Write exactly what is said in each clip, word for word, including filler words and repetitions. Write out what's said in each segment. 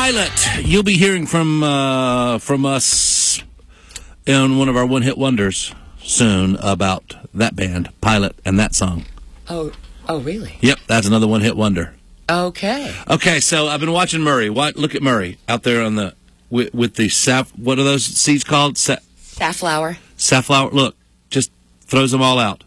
Pilot. You'll be hearing from uh, from us in one of our one-hit wonders soon about that band, Pilot, and that song. Oh, oh, really? Yep, that's another one-hit wonder. Okay. Okay, so I've been watching Murray. What, look at Murray out there on the with, with the saf. What are those seeds called? Sa- Safflower. Safflower. Look, just throws them all out.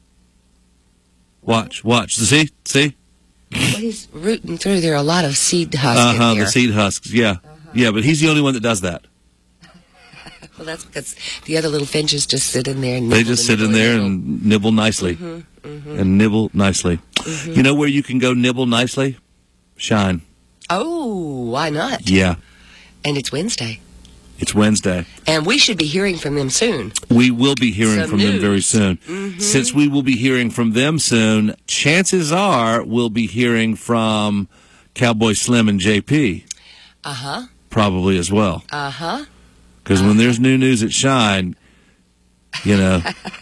Watch, watch. See, see. Well, he's rooting through. There are a lot of seed husks Uh in huh. there. The seed husks. Yeah, uh-huh. Yeah. But he's the only one that does that. Well, that's because the other little finches just sit in there and They nibble just and sit in nibble there and and nibble nicely. Mm-hmm, mm-hmm. And nibble nicely. Mm-hmm. You know where you can go nibble nicely? Shine. Oh, why not? Yeah. And it's Wednesday. It's Wednesday. And we should be hearing from them soon. We will be hearing Some from news. them very soon. Mm-hmm. Since we will be hearing from them soon, chances are we'll be hearing from Cowboy Slim and J P. Uh-huh. Probably as well. Uh-huh. Because when there's new news at Shine, you know,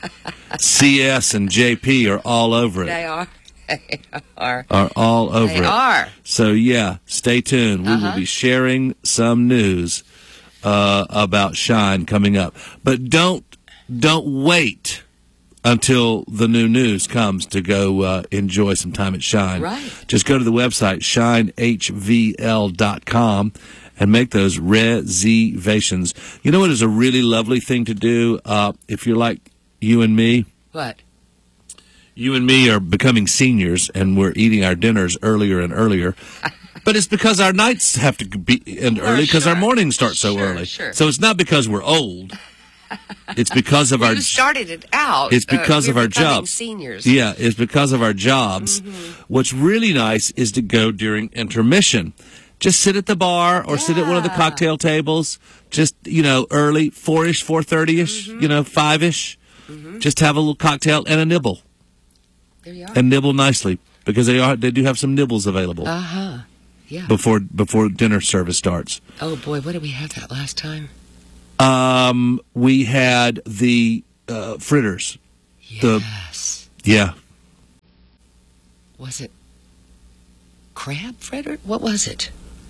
C S and J P are all over it. They are. They are. Are all over They it. They are. So, yeah, stay tuned. We Uh-huh. will be sharing some news uh, about Shine coming up. But don't don't wait until the new news comes to go uh, enjoy some time at Shine. Right. Just go to the website, shine h v l dot com. And make those reservations. You know what is a really lovely thing to do? Uh, if you're like you and me. What? You and me are becoming seniors, and we're eating our dinners earlier and earlier. But it's because our nights have to be end Well, early because sure. our mornings start so Sure, early. sure. So it's not because we're old. It's because of our. You started it out. It's because uh, of our becoming jobs. Seniors. Yeah, it's because of our jobs. Mm-hmm. What's really nice is to go during intermission. Just sit at the bar or yeah. sit at one of the cocktail tables. Just, you know, early, four-ish, four thirty-ish, mm-hmm. you know, five-ish. Mm-hmm. Just have a little cocktail and a nibble. There you are. And nibble nicely because they are they do have some nibbles available. Uh-huh. Yeah. Before before dinner service starts. Oh, boy, what did we have that last time? Um, we had the uh, fritters. Yes. The, yeah. Was it crab fritter? What was it?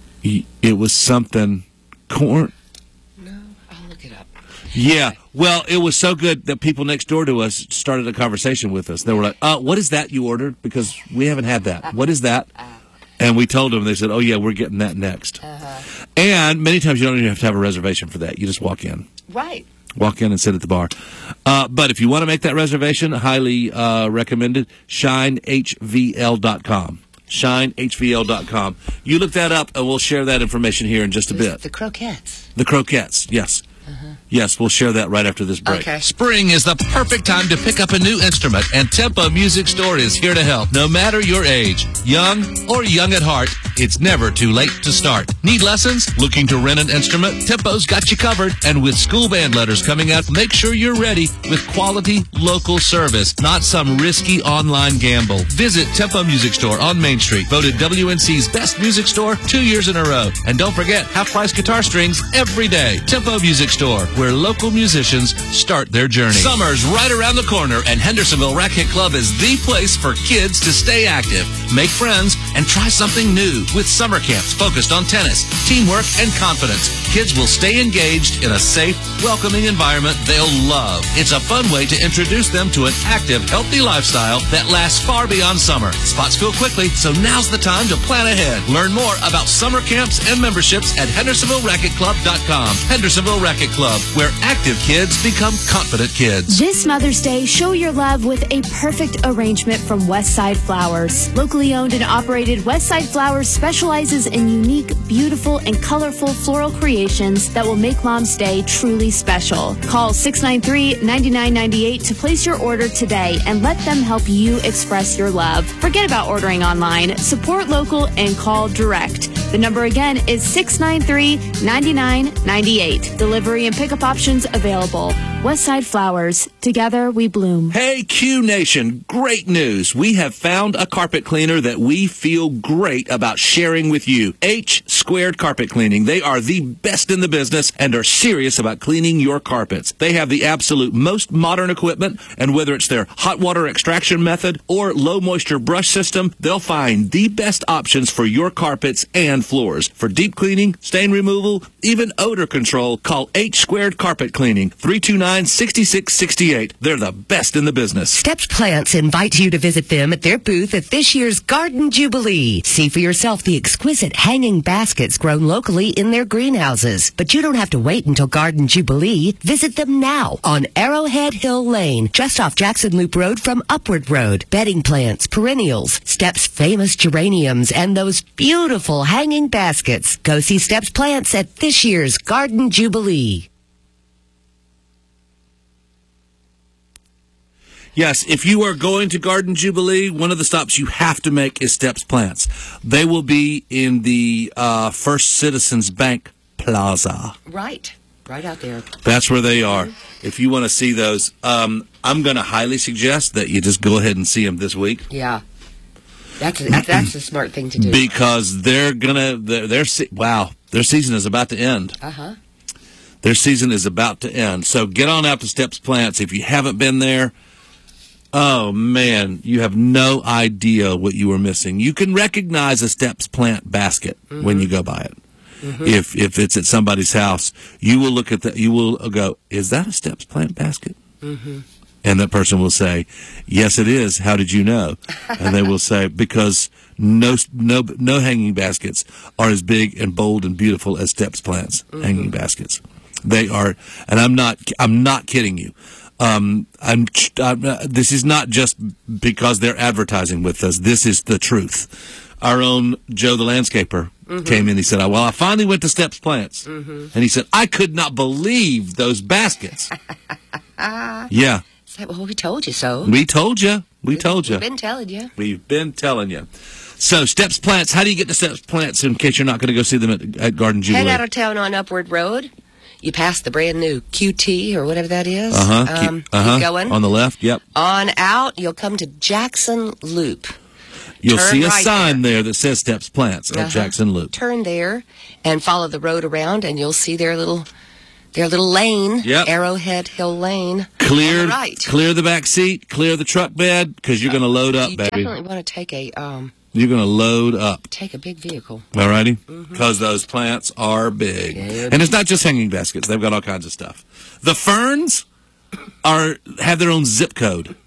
It was something corn. No, I'll look it up. Yeah. Well, it was so good that people next door to us started a conversation with us. They were like, "Uh, what is that you ordered? Because we haven't had that. What is that?" And we told them. They said, "Oh yeah, we're getting that next." Uh-huh. And many times you don't even have to have a reservation for that. You just walk in. Right. Walk in and sit at the bar. Uh, but if you want to make that reservation, highly uh, recommended, shine h v l dot com. shine h v l dot com. You look that up, and we'll share that information here in just a bit. The croquettes. The croquettes, yes. Uh-huh. Yes, we'll share that right after this break. Okay. Spring is the perfect time to pick up a new instrument, and Tempo Music Store is here to help. No matter your age, young or young at heart, it's never too late to start. Need lessons? Looking to rent an instrument? Tempo's got you covered. And with school band letters coming out, make sure you're ready with quality local service, not some risky online gamble. Visit Tempo Music Store on Main Street, voted W N C's best music store two years in a row. And don't forget, half-price guitar strings every day. Tempo Music Store, where local musicians start their journey. Summer's right around the corner, and Hendersonville Racket Club is the place for kids to stay active, make friends, and try something new. With summer camps focused on tennis, teamwork, and confidence, kids will stay engaged in a safe, welcoming environment they'll love. It's a fun way to introduce them to an active, healthy lifestyle that lasts far beyond summer. Spots fill quickly, so now's the time to plan ahead. Learn more about summer camps and memberships at hendersonville racket club dot com. Hendersonville Racket Club, where active kids become confident kids. This Mother's Day, show your love with a perfect arrangement from Westside Flowers. Locally owned and operated, Westside Flowers specializes in unique, beautiful, and colorful floral creations that will make Mom's Day truly special. Call six nine three, nine nine nine eight to place your order today and let them help you express your love. Forget about ordering online. Support local and call direct. The number again is six nine three, nine nine nine eight. Delivery and pickup options available. Westside Flowers. Together we bloom. Hey, Q Nation, great news. We have found a carpet cleaner that we feel great about sharing with you. H Squared Carpet Cleaning. They are the best in the business and are serious about cleaning your carpets. They have the absolute most modern equipment, and whether it's their hot water extraction method or low moisture brush system, they'll find the best options for your carpets and floors. For deep cleaning, stain removal, even odor control, call H Squared Carpet Cleaning, three two nine, six six six eight. They're the best in the business. Steps Plants invites you to visit them at their booth at this year's Garden Jubilee. See for yourself the exquisite hanging baskets grown locally in their greenhouses. But you don't have to wait until Garden Jubilee. Visit them now on Arrowhead Hill Lane, just off Jackson Loop Road from Upward Road. Bedding plants, perennials, Steps famous geraniums, and those beautiful hanging baskets. Go see Steps Plants at this year's Garden Jubilee. Yes, if you are going to Garden Jubilee, one of the stops you have to make is Steps Plants. They will be in the uh, First Citizens Bank Plaza. Right. Right out there. That's where they are. If you want to see those, um, I'm going to highly suggest that you just go ahead and see them this week. Yeah. That's a, that, that's a smart thing to do. Because they're going to, their, their, wow, their season is about to end. Uh-huh. Their season is about to end. So get on out to Steps Plants. If you haven't been there, oh, man, you have no idea what you are missing. You can recognize a Steps plant basket mm-hmm. when you go by it. Mm-hmm. If if it's at somebody's house, you will look at that. You will go, is that a Steps plant basket? Mm-hmm. And that person will say, yes, it is. How did you know? And they will say, because no no no hanging baskets are as big and bold and beautiful as Steps plants mm-hmm. hanging baskets. They are, and I'm not I'm not kidding you. Um, I'm, I'm, uh, this is not just because they're advertising with us. This is the truth. Our own Joe the landscaper mm-hmm. came in. He said, well, I finally went to Steps Plants. Mm-hmm. And he said, I could not believe those baskets. Yeah. Well, we told you so. We told you. We We've, told you. We've been telling you. We've been telling you. So, Steps Plants, how do you get to Steps Plants in case you're not going to go see them at, at Garden Jubilee? Head out of town on Upward Road. You pass the brand new Q T or whatever that is. Uh-huh. Um, keep, uh-huh. keep going. On the left, yep. On out, you'll come to Jackson Loop. You'll Turn see a right sign there. there that says Steps Plants uh-huh. at Jackson Loop. Turn there and follow the road around, and you'll see their little their little lane, yep. Arrowhead Hill Lane. Clear, on the right. Clear the back seat, clear the truck bed, because you're going to load up, you baby. You definitely want to take a... Um, You're going to load up. Take a big vehicle. All righty? Because mm-hmm. those plants are big. Yeah, and it's not just hanging baskets. They've got all kinds of stuff. The ferns are have their own zip code.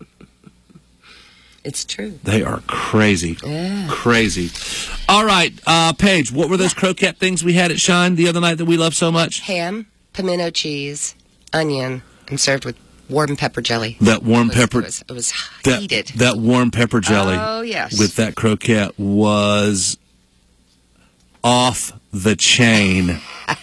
It's true. They are crazy. Yeah. Crazy. All right, uh, Paige, what were those croquette things we had at Shine the other night that we love so much? Ham, pimento cheese, onion, and served with warm pepper jelly. That warm it was, pepper. It was, it was that, heated. That warm pepper jelly. Oh, yes. With that croquette was off the chain.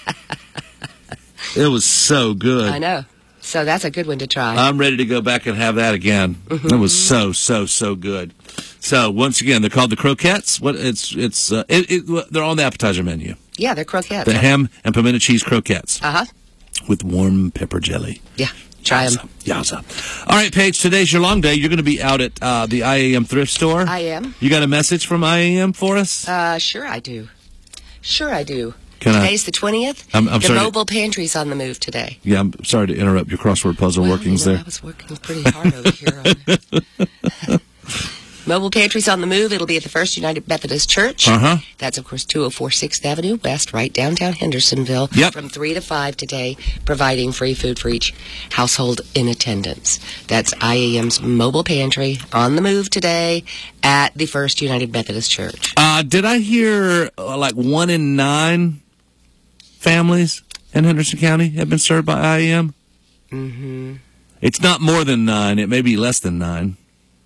It was so good. I know. So that's a good one to try. I'm ready to go back and have that again. Mm-hmm. It was so, so, so good. So once again, they're called the croquettes. What it's it's uh, it, it, they're on the appetizer menu. Yeah, they're croquettes. The ham and pimento cheese croquettes. Uh huh. With warm pepper jelly. Yeah. Try them. Yowza. All right, Paige, today's your long day. You're going to be out at uh, the I A M thrift store. I am. You got a message from I A M for us? Uh, sure I do. Sure I do. Can Today's I? the twentieth. I'm, I'm the sorry. mobile pantry's on the move today. Yeah, I'm sorry to interrupt your crossword puzzle well, workings you know, there. I was working pretty hard over here on it. Mobile pantry's on the move. It'll be at the First United Methodist Church. Uh-huh. That's, of course, two oh four sixth Avenue West, right downtown Hendersonville. Yep. From three to five today, providing free food for each household in attendance. That's I A M's mobile pantry on the move today at the First United Methodist Church. Uh, did I hear uh, like one in nine families in Henderson County have been served by I A M? Mm-hmm. It's not more than nine. It may be less than nine.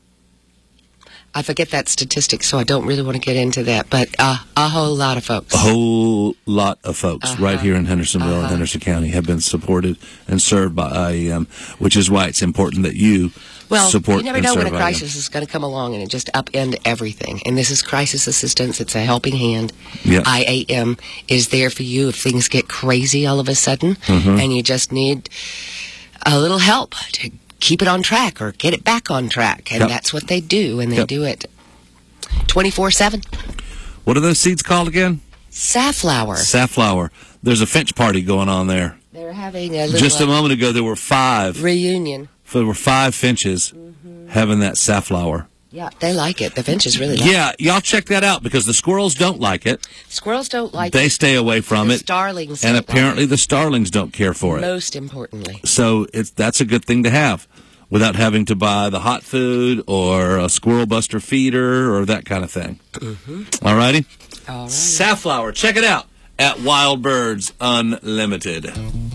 I forget that statistic, so I don't really want to get into that. But uh, a whole lot of folks. A whole lot of folks uh-huh. right here in Hendersonville uh-huh. and Henderson County have been supported and served by I A M, which is why it's important that you well, support you never and know serve when a I A M. crisis is going to come along and it just upend everything. And this is crisis assistance. It's a helping hand. Yep. I A M is there for you if things get crazy all of a sudden mm-hmm. and you just need a little help to keep it on track or get it back on track. And Yep. that's what they do, and they Yep. do it twenty-four seven. What are those seeds called again? Safflower. Safflower. There's a finch party going on there. They're having a little Just a uh, moment ago, there were five. reunion. There were five finches having that safflower. Yeah, they like it. The finches really like Yeah, y'all check that out because the squirrels don't like it. it. Squirrels don't like They it. stay away from The it. starlings And don't like apparently it. the starlings don't care for it. Most importantly. So it's that's a good thing to have without having to buy the hot food or a squirrel buster feeder or that kind of thing. Mm-hmm. All righty? All right. Safflower. Check it out at Wild Birds Unlimited.